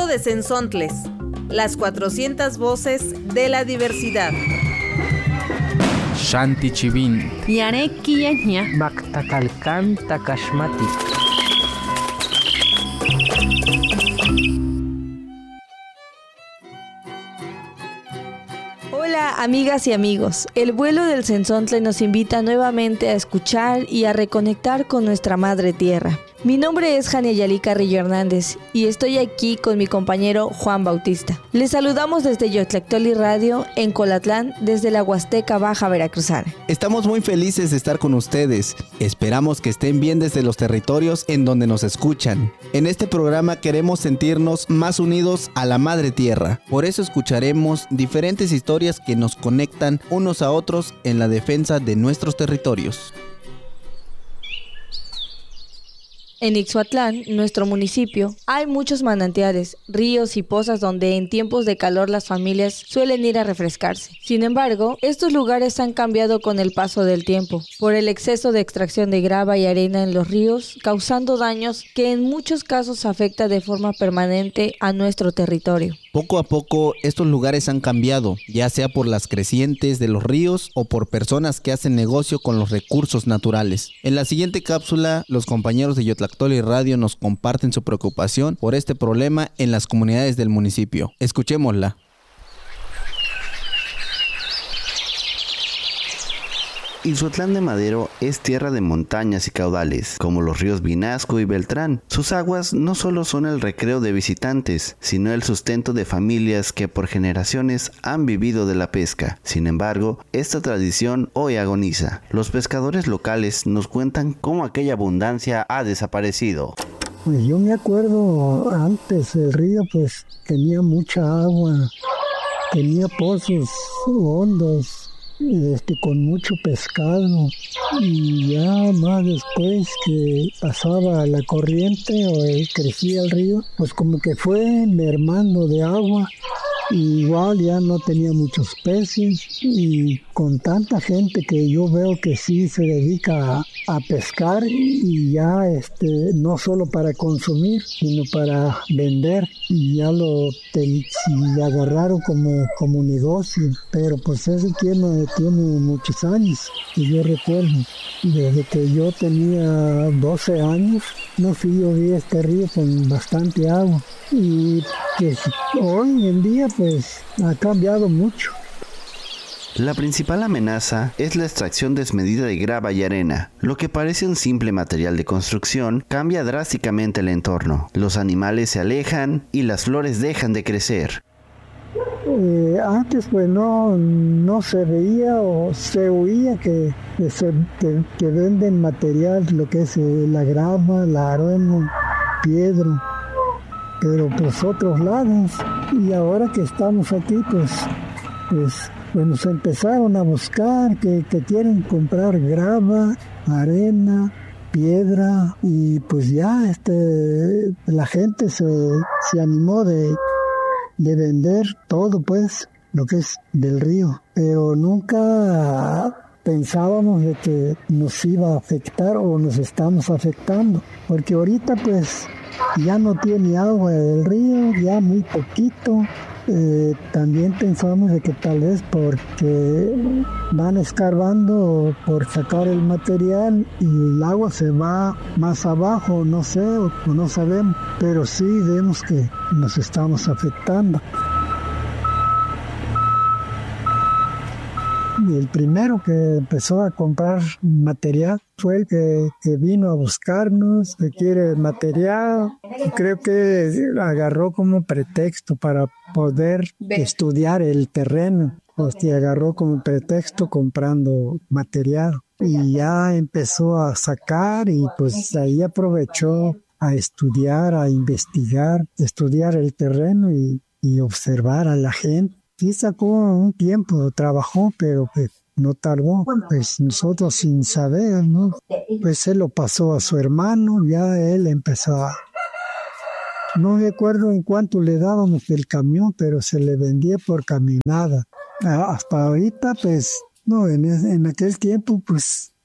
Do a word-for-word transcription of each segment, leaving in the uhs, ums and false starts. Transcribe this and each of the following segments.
de Cenzontles, las cuatrocientas voces de la diversidad. Shanti Chivin. Yareki Yanya. Maktakalkan Takashmati. Hola amigas y amigos, el vuelo del Cenzontle nos invita nuevamente a escuchar y a reconectar con nuestra madre tierra. Mi nombre es Jania Yalí Carrillo Hernández y estoy aquí con mi compañero Juan Bautista. Les saludamos desde Yotlactoli Radio en Colatlán, desde la Huasteca Baja Veracruzana. Estamos muy felices de estar con ustedes. Esperamos que estén bien desde los territorios en donde nos escuchan. En este programa queremos sentirnos más unidos a la madre tierra. Por eso escucharemos diferentes historias que nos conectan unos a otros en la defensa de nuestros territorios. En Ixhuatlán, nuestro municipio, hay muchos manantiales, ríos y pozas donde en tiempos de calor las familias suelen ir a refrescarse. Sin embargo, estos lugares han cambiado con el paso del tiempo, por el exceso de extracción de grava y arena en los ríos, causando daños que en muchos casos afecta de forma permanente a nuestro territorio. Poco a poco estos lugares han cambiado, ya sea por las crecientes de los ríos o por personas que hacen negocio con los recursos naturales. En la siguiente cápsula, los compañeros de Yotlactoli Radio nos comparten su preocupación por este problema en las comunidades del municipio. Escuchémosla. Ixhuatlán de Madero es tierra de montañas y caudales, como los ríos Vinasco y Beltrán. Sus aguas no solo son el recreo de visitantes, sino el sustento de familias que por generaciones han vivido de la pesca. Sin embargo, esta tradición hoy agoniza. Los pescadores locales nos cuentan cómo aquella abundancia ha desaparecido. Pues yo me acuerdo antes el río pues tenía mucha agua, tenía pozos hondos, Este, con mucho pescado, y ya más después que pasaba la corriente o el, crecía el río, pues como que fue mermando de agua, y igual ya no tenía muchos peces, y con tanta gente que yo veo que sí se dedica a, a pescar, y ya este no solo para consumir sino para vender, y ya lo te, si agarraron como, como negocio, pero pues eso tiene, tiene muchos años, y yo recuerdo desde que yo tenía doce años, no fui yo vi este río con bastante agua, y que hoy en día pues ha cambiado mucho. La principal amenaza es la extracción desmedida de grava y arena. Lo que parece un simple material de construcción cambia drásticamente el entorno. Los animales se alejan y las flores dejan de crecer. Eh, antes pues no, no se veía o se oía que, que, se, que, que venden material, lo que es eh, la grava, la arena, piedra, pero pues otros lados. Y ahora que estamos aquí pues, pues, pues nos empezaron a buscar que, que quieren comprar grava, arena, piedra, y pues ya este la gente se, se animó de de vender todo pues lo que es del río, pero nunca pensábamos de que nos iba a afectar o nos estamos afectando, porque ahorita pues ya no tiene agua del río, ya muy poquito. Eh, también pensamos de que tal vez porque van escarbando por sacar el material y el agua se va más abajo, no sé, o, o no sabemos, pero sí vemos que nos estamos afectando. Y el primero que empezó a comprar material fue el que, que vino a buscarnos, que quiere material. Y creo que agarró como pretexto para poder estudiar el terreno. O sea, agarró como pretexto comprando material. Y ya empezó a sacar y pues ahí aprovechó a estudiar, a investigar, estudiar el terreno y, y observar a la gente. Sí sacó un tiempo, trabajó, pero pues no tardó. Pues nosotros sin saber, ¿no? Pues se lo pasó a su hermano, ya él empezó a... No recuerdo en cuánto le dábamos el camión, pero se le vendía por caminada. Hasta ahorita, pues, no, en, en aquel tiempo, pues,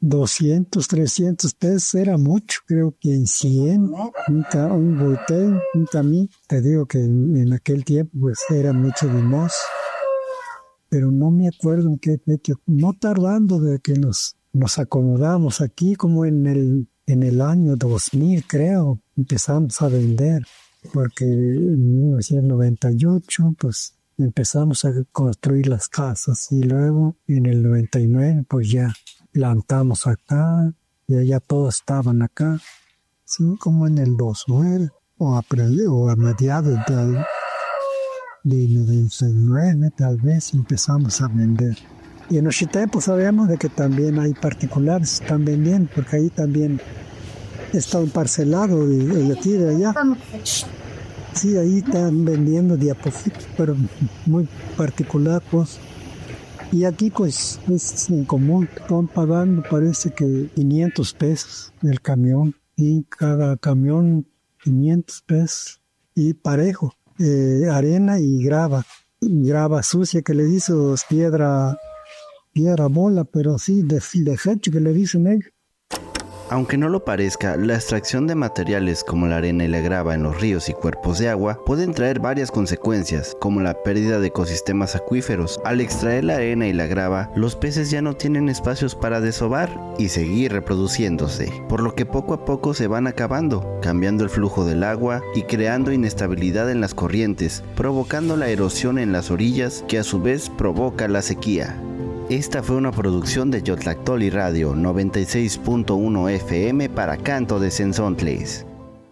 doscientos, trescientos pesos era mucho, creo que en cien, un, ca- un botell, un camín. Te digo que en, en aquel tiempo pues era mucho limos, pero no me acuerdo en qué fecha, no tardando de que nos, nos acomodamos aquí, como en el, en el año dos mil creo, empezamos a vender, porque en mil novecientos noventa y ocho pues empezamos a construir las casas y luego en el noventa y nueve pues ya plantamos acá y allá todos estaban acá, sí, como en el dos mil o a, pre- o a mediados del, de noventa y nueve tal vez empezamos a vender. Y en ese tiempo sabemos de que también hay particulares que están vendiendo, porque ahí también está un parcelado de, de aquí de allá. Sí, ahí están vendiendo de a poquito, pero muy particular, pues. Y aquí, pues, es en común. Están pagando, parece que quinientos pesos el camión. Y cada camión, quinientos pesos. Y parejo. Eh, arena y grava. Grava sucia que le dicen, piedra, piedra bola, pero sí, de, de hecho que le dicen ellos. Aunque no lo parezca, la extracción de materiales como la arena y la grava en los ríos y cuerpos de agua pueden traer varias consecuencias, como la pérdida de ecosistemas acuíferos. Al extraer la arena y la grava, los peces ya no tienen espacios para desovar y seguir reproduciéndose, por lo que poco a poco se van acabando, cambiando el flujo del agua y creando inestabilidad en las corrientes, provocando la erosión en las orillas, que a su vez provoca la sequía. Esta fue una producción de Yotlactoli Radio noventa y seis punto uno F M para Canto de Cenzontles.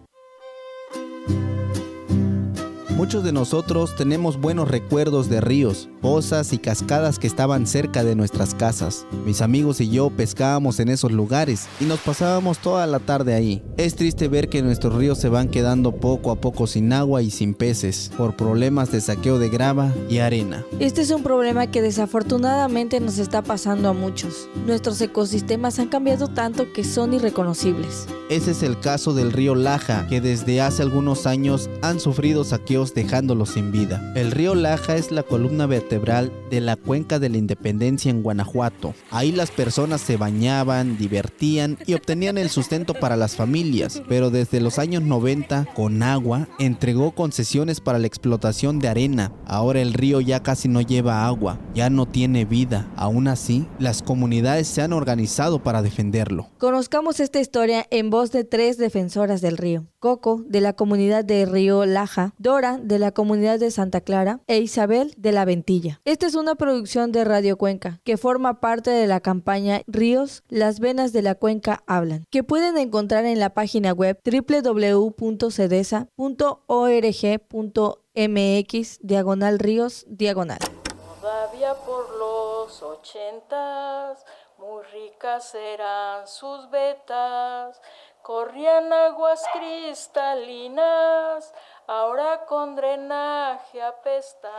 Muchos de nosotros tenemos buenos recuerdos de ríos, pozas y cascadas que estaban cerca de nuestras casas. Mis amigos y yo pescábamos en esos lugares y nos pasábamos toda la tarde ahí. Es triste ver que nuestros ríos se van quedando poco a poco sin agua y sin peces por problemas de saqueo de grava y arena. Este es un problema que desafortunadamente nos está pasando a muchos. Nuestros ecosistemas han cambiado tanto que son irreconocibles. Ese es el caso del río Laja, que desde hace algunos años han sufrido saqueos dejándolos sin vida. El río Laja es la columna vertebral de la Cuenca de la Independencia en Guanajuato. Ahí las personas se bañaban, divertían y obtenían el sustento para las familias, pero desde los años noventa, Conagua entregó concesiones para la explotación de arena. Ahora el río ya casi no lleva agua, ya no tiene vida. Aún así, las comunidades se han organizado para defenderlo. Conozcamos esta historia en voz de tres defensoras del río: Coco, de la comunidad de Río Laja; Dora, de la comunidad de Santa Clara; e Isabel, de la Ventilla. Esta es una producción de Radio Cuenca, que forma parte de la campaña Ríos, las venas de la cuenca hablan, que pueden encontrar en la página web doble u doble u doble u punto cedesa punto org punto m x diagonal ríos diagonal. Todavía por los ochentas, muy ricas eran sus vetas, corrían aguas cristalinas, ahora con drenaje apestan.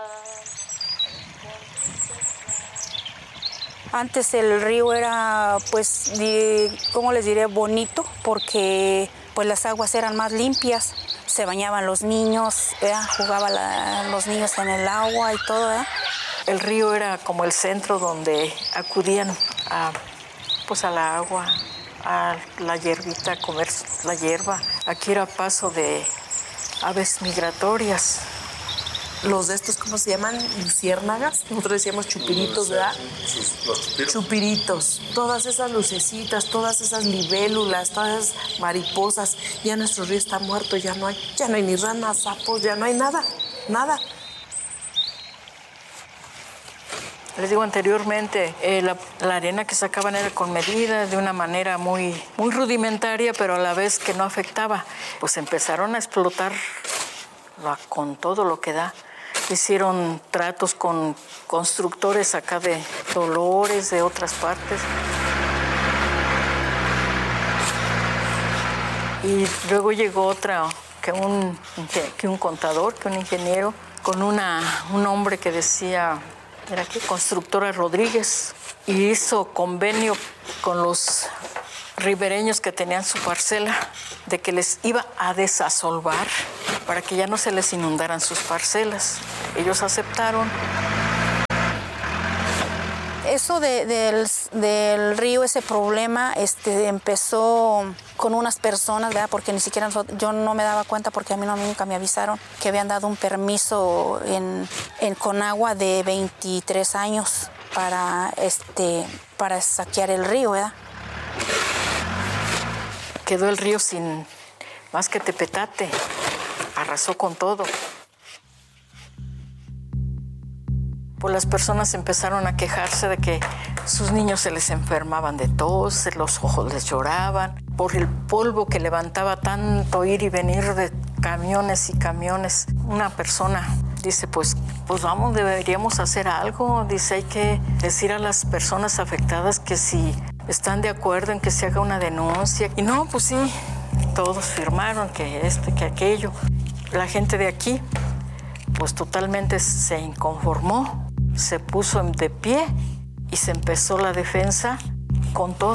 Antes el río era, pues, di, ¿cómo les diré? Bonito, porque pues las aguas eran más limpias, se bañaban los niños, ¿verdad? Jugaban la, los niños en el agua y todo, ¿verdad? El río era como el centro donde acudían a, pues a la agua, a la hierbita, a comer la hierba. Aquí era paso de aves migratorias. Los de estos, ¿cómo se llaman? Luciérnagas. Nosotros decíamos chupiritos, ¿verdad? Los chupiros. Chupiritos. Todas esas lucecitas, todas esas libélulas, todas esas mariposas. Ya nuestro río está muerto, ya no hay, ya no hay ni ranas, sapos, ya no hay nada, nada. Les digo anteriormente, eh, la, la arena que sacaban era con medida, de una manera muy, muy rudimentaria, pero a la vez que no afectaba. Pues empezaron a explotar la, con todo lo que da. Hicieron tratos con constructores acá de Dolores, de otras partes. Y luego llegó otra, que un, que un contador, que un ingeniero, con una, un hombre que decía... Era aquí, Constructora Rodríguez, y hizo convenio con los ribereños que tenían su parcela de que les iba a desasolvar para que ya no se les inundaran sus parcelas. Ellos aceptaron. eso de, del, del río, ese problema, este, empezó con unas personas, ¿verdad? Porque ni siquiera yo no me daba cuenta porque a mí no, nunca me avisaron que habían dado un permiso en, en Conagua de veintitrés años para, este, para saquear el río, ¿verdad? Quedó el río sin más que tepetate, arrasó con todo. Pues las personas empezaron a quejarse de que sus niños se les enfermaban de tos, los ojos les lloraban, por el polvo que levantaba tanto ir y venir de camiones y camiones. Una persona dice, pues, pues vamos, deberíamos hacer algo. Dice, hay que decir a las personas afectadas que si están de acuerdo en que se haga una denuncia. Y no, pues sí, todos firmaron que esto, que aquello. La gente de aquí, pues totalmente se inconformó. Se puso de pie y se empezó la defensa con todo.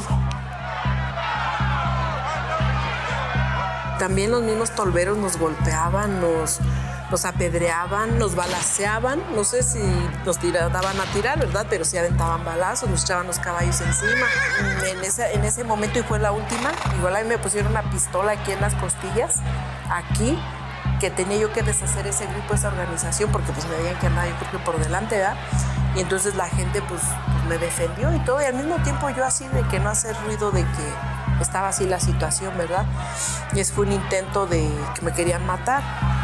También los mismos tolveros nos golpeaban, nos, nos apedreaban, nos balaceaban. No sé si nos tira, daban a tirar, ¿verdad? Pero sí aventaban balazos, nos echaban los caballos encima. En ese, en ese momento, y fue la última, igual a mí me pusieron una pistola aquí en las costillas, aquí, que tenía yo que deshacer ese grupo, esa organización, porque pues me veían que andaba yo creo que por delante, ¿verdad? Y entonces la gente pues, pues me defendió y todo, y al mismo tiempo yo así de que no hacer ruido de que estaba así la situación, ¿verdad? Y ese fue un intento de que me querían matar.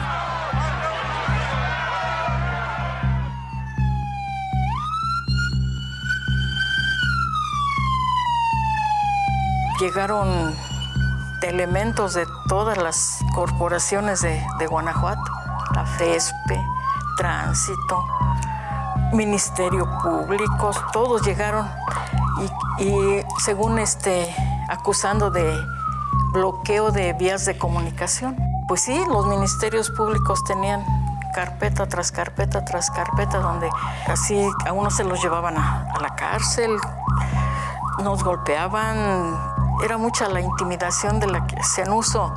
Llegaron elementos de todas las corporaciones de, de Guanajuato, la FESPE, Tránsito, Ministerio Público, todos llegaron y, y según este, acusando de bloqueo de vías de comunicación. Pues sí, los ministerios públicos tenían carpeta tras carpeta tras carpeta, donde así a unos se los llevaban a, a la cárcel, nos golpeaban. Era mucha la intimidación de la que hacían uso.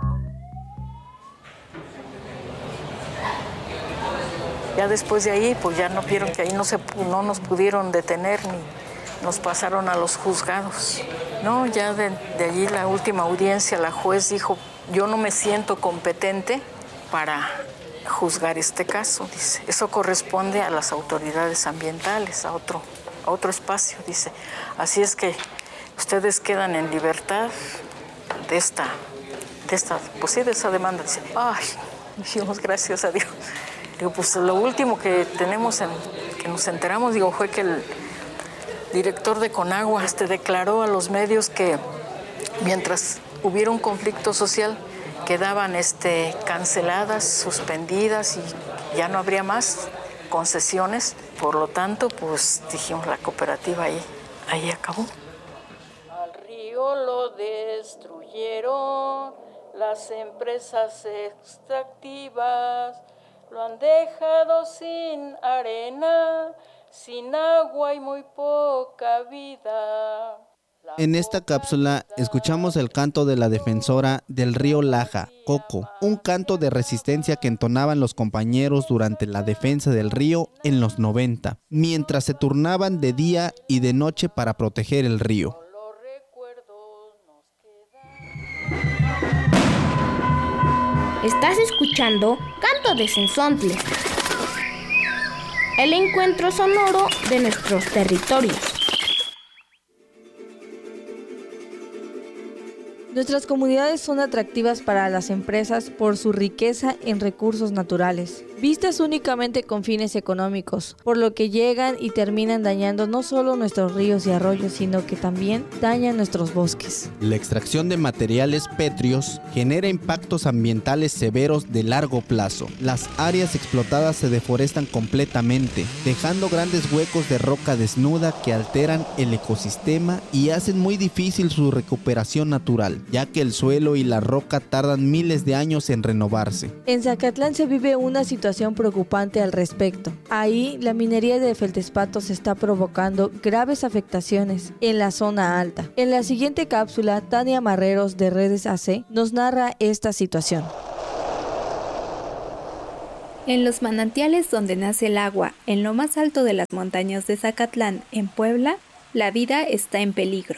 Ya después de ahí, pues ya no vieron que ahí no, se, no nos pudieron detener ni nos pasaron a los juzgados. No, ya de, de allí la última audiencia, la juez dijo, yo no me siento competente para juzgar este caso, dice. Eso corresponde a las autoridades ambientales, a otro, a otro espacio, dice. Así es que ustedes quedan en libertad de esta, de esta, pues sí, de esa demanda. Dice, ay, dijimos gracias a Dios. Digo, pues lo último que tenemos, en, que nos enteramos, digo, fue que el director de Conagua este, declaró a los medios que mientras hubiera un conflicto social, quedaban este, canceladas, suspendidas y ya no habría más concesiones. Por lo tanto, pues dijimos, la cooperativa ahí, ahí acabó. Lo destruyeron las empresas extractivas, lo han dejado sin arena, sin agua y muy poca vida. En esta cápsula escuchamos el canto de la defensora del río Laja, Coco, un canto de resistencia que entonaban los compañeros durante la defensa del río en los noventa, mientras se turnaban de día y de noche para proteger el río. Estás escuchando Canto de Cenzontle, el encuentro sonoro de nuestros territorios. Nuestras comunidades son atractivas para las empresas por su riqueza en recursos naturales, vistas únicamente con fines económicos, por lo que llegan y terminan dañando no solo nuestros ríos y arroyos, sino que también dañan nuestros bosques. La extracción de materiales pétreos genera impactos ambientales severos de largo plazo. Las áreas explotadas se deforestan completamente, dejando grandes huecos de roca desnuda que alteran el ecosistema y hacen muy difícil su recuperación natural, ya que el suelo y la roca tardan miles de años en renovarse. En Zacatlán se vive una situación preocupante al respecto. Ahí, la minería de feldespatos está provocando graves afectaciones en la zona alta. En la siguiente cápsula, Tania Marreros de Redes A C nos narra esta situación. En los manantiales donde nace el agua, en lo más alto de las montañas de Zacatlán, en Puebla, la vida está en peligro.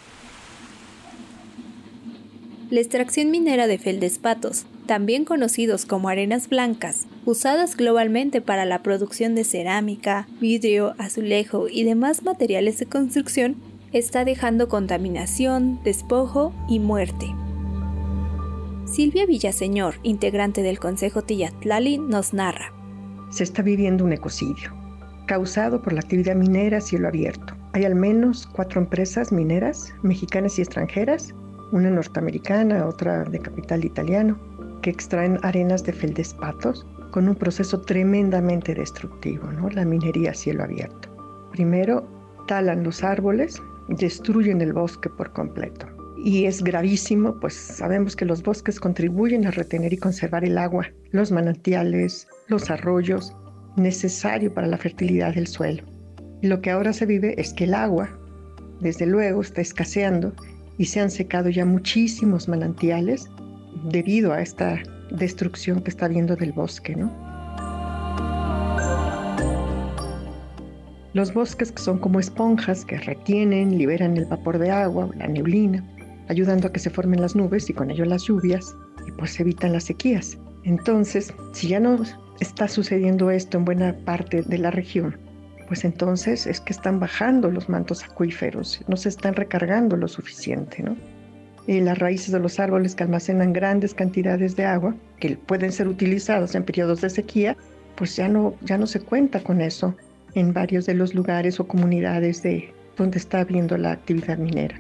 La extracción minera de feldespatos, también conocidos como arenas blancas, usadas globalmente para la producción de cerámica, vidrio, azulejo y demás materiales de construcción, está dejando contaminación, despojo y muerte. Silvia Villaseñor, integrante del Consejo Tillatlali, nos narra. Se está viviendo un ecocidio, causado por la actividad minera a cielo abierto. Hay al menos cuatro empresas mineras, mexicanas y extranjeras, una norteamericana, otra de capital italiano, que extraen arenas de feldespatos con un proceso tremendamente destructivo, ¿no? La minería a cielo abierto. Primero, talan los árboles, destruyen el bosque por completo. Y es gravísimo, pues sabemos que los bosques contribuyen a retener y conservar el agua, los manantiales, los arroyos, necesario para la fertilidad del suelo. Y lo que ahora se vive es que el agua, desde luego, está escaseando y se han secado ya muchísimos manantiales debido a esta destrucción que está habiendo del bosque, ¿no? Los bosques que son como esponjas que retienen, liberan el vapor de agua, la neblina, ayudando a que se formen las nubes y con ello las lluvias, y pues evitan las sequías. Entonces, si ya no está sucediendo esto en buena parte de la región, pues entonces es que están bajando los mantos acuíferos, no se están recargando lo suficiente, ¿no? Y las raíces de los árboles que almacenan grandes cantidades de agua, que pueden ser utilizados en periodos de sequía, pues ya no, ya no se cuenta con eso en varios de los lugares o comunidades de donde está habiendo la actividad minera.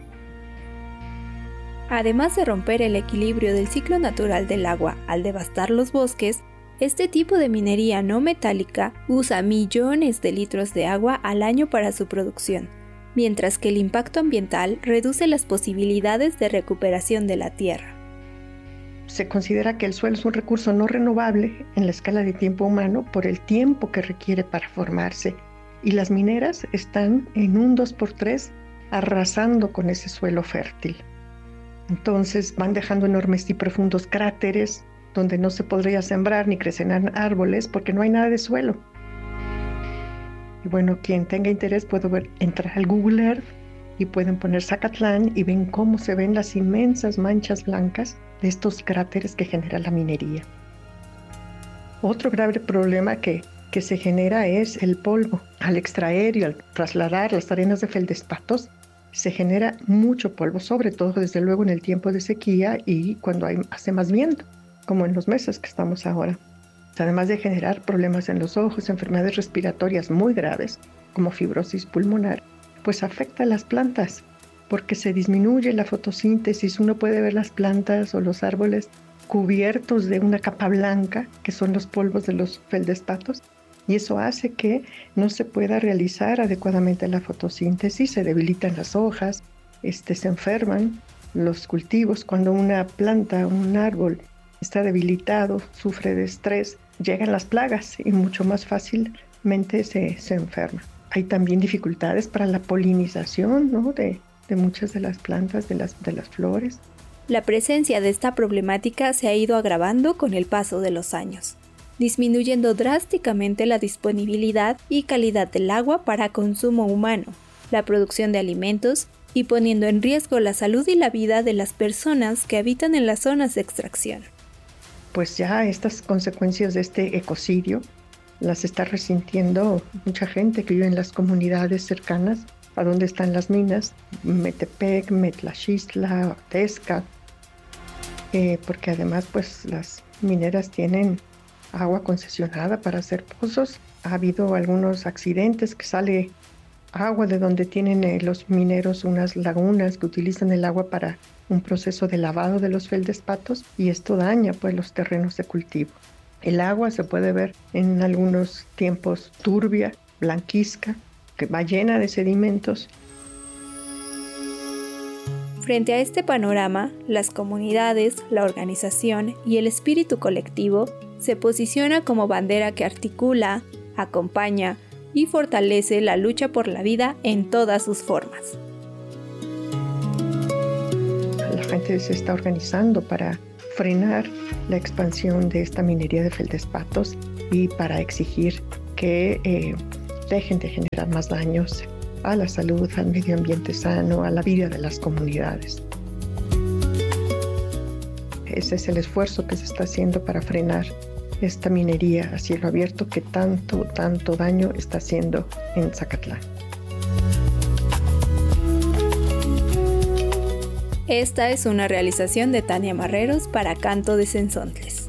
Además de romper el equilibrio del ciclo natural del agua al devastar los bosques, este tipo de minería no metálica usa millones de litros de agua al año para su producción, mientras que el impacto ambiental reduce las posibilidades de recuperación de la tierra. Se considera que el suelo es un recurso no renovable en la escala de tiempo humano por el tiempo que requiere para formarse, y las mineras están en un dos por tres arrasando con ese suelo fértil. Entonces van dejando enormes y profundos cráteres donde no se podría sembrar ni crecer árboles porque no hay nada de suelo. Y bueno, quien tenga interés puede ver, entrar al Google Earth y pueden poner Zacatlán y ven cómo se ven las inmensas manchas blancas de estos cráteres que genera la minería. Otro grave problema que, que se genera es el polvo. Al extraer y al trasladar las arenas de feldespatos, se genera mucho polvo, sobre todo desde luego en el tiempo de sequía y cuando hay, hace más viento, como en los meses que estamos ahora. Además de generar problemas en los ojos, enfermedades respiratorias muy graves, como fibrosis pulmonar, pues afecta a las plantas, porque se disminuye la fotosíntesis. Uno puede ver las plantas o los árboles cubiertos de una capa blanca, que son los polvos de los feldespatos, y eso hace que no se pueda realizar adecuadamente la fotosíntesis, se debilitan las hojas, este, se enferman los cultivos. Cuando una planta, un árbol, está debilitado, sufre de estrés, llegan las plagas y mucho más fácilmente se, se enferma. Hay también dificultades para la polinización, ¿no? de, de muchas de las plantas, de las, de las flores. La presencia de esta problemática se ha ido agravando con el paso de los años, disminuyendo drásticamente la disponibilidad y calidad del agua para consumo humano, la producción de alimentos y poniendo en riesgo la salud y la vida de las personas que habitan en las zonas de extracción. Pues ya estas consecuencias de este ecocidio las está resintiendo mucha gente que vive en las comunidades cercanas a donde están las minas, Metepec, Metlaxistla, Tesca, eh, porque además pues las mineras tienen agua concesionada para hacer pozos. Ha habido algunos accidentes que sale agua de donde tienen eh, los mineros unas lagunas que utilizan el agua para un proceso de lavado de los feldespatos y esto daña pues los terrenos de cultivo. El agua se puede ver en algunos tiempos turbia, blanquizca, que va llena de sedimentos. Frente a este panorama, las comunidades, la organización y el espíritu colectivo se posiciona como bandera que articula, acompaña y fortalece la lucha por la vida en todas sus formas. La gente se está organizando para frenar la expansión de esta minería de feldespatos y para exigir que eh, dejen de generar más daños a la salud, al medio ambiente sano, a la vida de las comunidades. Ese es el esfuerzo que se está haciendo para frenar esta minería a cielo abierto que tanto, tanto daño está haciendo en Zacatlán. Esta es una realización de Tania Marreros para Canto de Cenzontles.